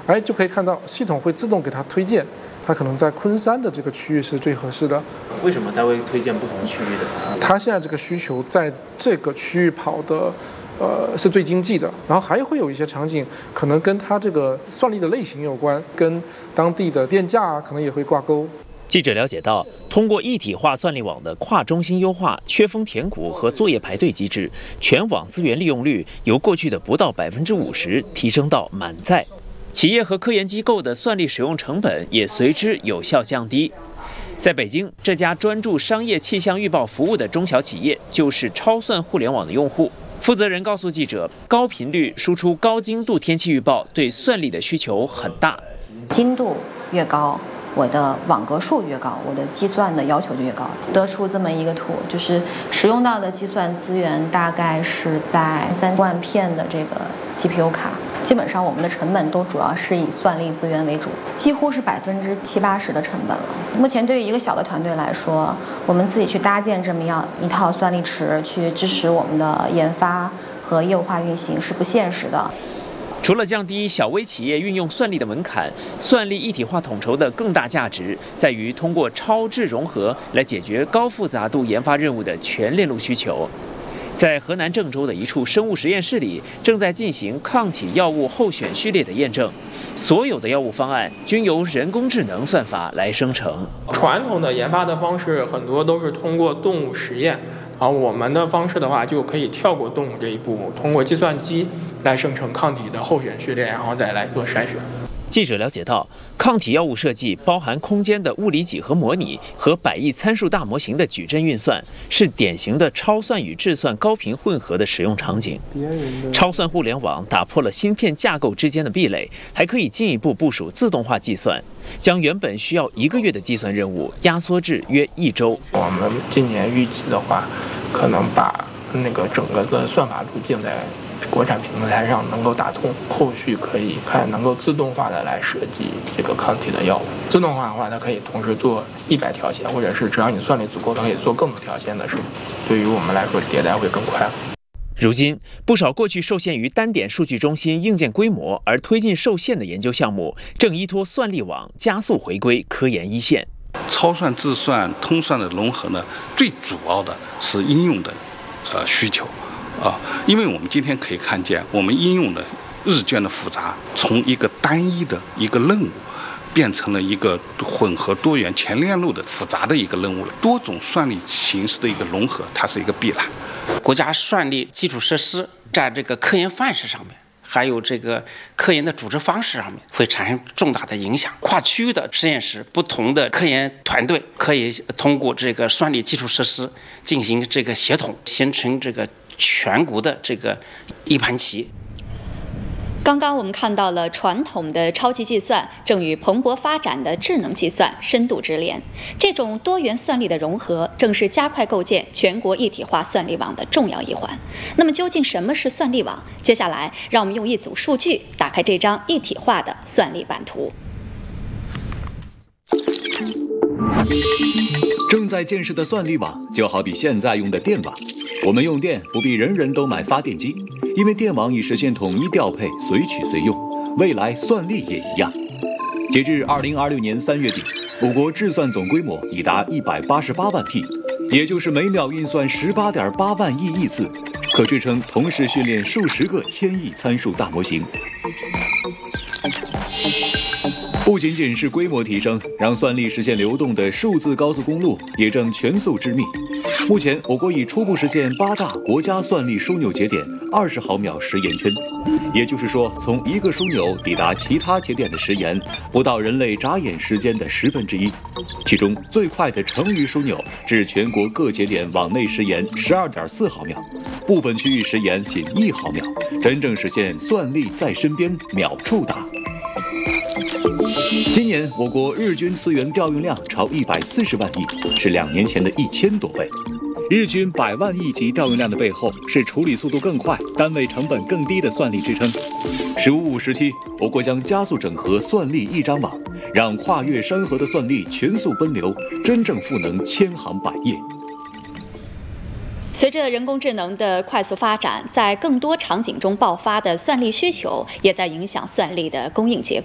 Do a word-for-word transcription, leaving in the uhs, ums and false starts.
哎，就可以看到系统会自动给它推荐，它可能在昆山的这个区域是最合适的。 为什么它会推荐不同区域的？ 它现在这个需求在这个区域跑的。呃，是最经济的，然后还会有一些场景可能跟它这个算力的类型有关，跟当地的电价可能也会挂钩。 记者了解到，通过一体化算力网的跨中心优化、缺峰填谷和作业排队机制，全网资源利用率由过去的不到百分之五十提升到满载，企业和科研机构的算力使用成本也随之有效降低。在北京，这家专注商业气象预报服务的中小企业就是超算互联网的用户。负责人告诉记者，高频率输出高精度天气预报对算力的需求很大， 精度越高，我的网格数越高，我的计算的要求就越高。得出这么一个图，就是使用到的计算资源大概是在三万片的这个 G P U 卡。基本上我们的成本都主要是以算力资源为主，几乎是百分之七八十的成本了。目前对于一个小的团队来说，我们自己去搭建这么样一套算力池，去支持我们的研发和业务化运行是不现实的。 除了降低小微企业运用算力的门槛，算力一体化统筹的更大价值在于通过超智融合来解决高复杂度研发任务的全链路需求。在河南郑州的一处生物实验室里，正在进行抗体药物候选序列的验证。所有的药物方案均由人工智能算法来生成。 传统的研发的方式很多都是通过动物实验，而我们的方式的话就可以跳过动物这一步，通过计算机来生成抗体的候选序列，然后再来做筛选。 记者了解到，抗体药物设计包含空间的物理几何模拟和百亿参数大模型的矩阵运算，是典型的超算与智算高频混合的使用场景。超算互联网打破了芯片架构之间的壁垒，还可以进一步部署自动化计算，将原本需要一个月的计算任务压缩至约一周。 我们今年预计的话，可能把那个整个的算法路径在国产平台上能够打通，后续可以看能够自动化的来设计这个抗体的药物。自动化的话，它可以同时做一百条线，或者是只要你算力足够，它可以做更多条线的时候，对于我们来说迭代会更快。 如今，不少过去受限于单点数据中心硬件规模而推进受限的研究项目，正依托算力网加速回归科研一线。 超算、智算、通算的融合呢，最主要的是应用的呃需求。啊，因为我们今天可以看见，我们应用的日渐的复杂，从一个单一的一个任务，变成了一个混合多元全链路的复杂的一个任务了。多种算力形式的一个融合，它是一个必然。 国家算力基础设施在这个科研范式上面，还有这个科研的组织方式上面，会产生重大的影响。跨区域的实验室，不同的科研团队可以通过这个算力基础设施进行这个协同，形成这个全国的这个一盘棋。 刚刚我们看到了传统的超级计算正与蓬勃发展的智能计算深度直连，这种多元算力的融合正是加快构建全国一体化算力网的重要一环。那么究竟什么是算力网？接下来让我们用一组数据打开这张一体化的算力版图。 正在建设的算力网就好比现在用的电网，我们用电不必人人都买发电机，因为电网已实现统一调配，随取随用。未来算力也一样。截至二零二六年三月底，我国智算总规模已达一百八十八万 T， 也就是每秒运算十八点八万亿亿次，可支撑同时训练数十个千亿参数大模型。不仅仅是规模提升，让算力实现流动的数字高速公路也正全速织密。目前，我国已初步实现八大国家算力枢纽节点二十毫秒时延圈，也就是说，从一个枢纽抵达其他节点的时延不到人类眨眼时间的十分之一。其中，最快的成渝枢纽至全国各节点网内时延十二点四毫秒，部分区域时延仅一毫秒，真正实现算力在身边，秒触达。今年我国日均资源调用量超一百四十万亿，是两年前的一千多倍。日均百万亿级调用量的背后，是处理速度更快、单位成本更低的算力支撑。“十五五”时期，我国将加速整合算力一张网，让跨越山河的算力全速奔流，真正赋能千行百业。 随着人工智能的快速发展，在更多场景中爆发的算力需求，也在影响算力的供应结构。